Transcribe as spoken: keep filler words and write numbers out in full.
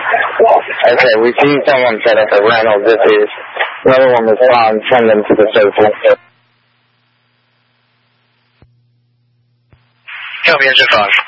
Okay, we've seen someone set up a rental. This is another one respond. Send them to the circle. Copy, engine five.